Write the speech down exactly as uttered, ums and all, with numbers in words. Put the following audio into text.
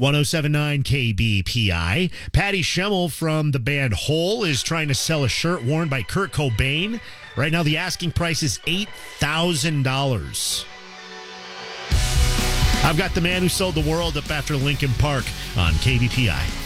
one oh seven point nine K B P I. Patty Schemmel from the band Hole is trying to sell a shirt worn by Kurt Cobain. Right now, the asking price is eight thousand dollars. I've got the man who sold the world up after Lincoln Park on K B P I.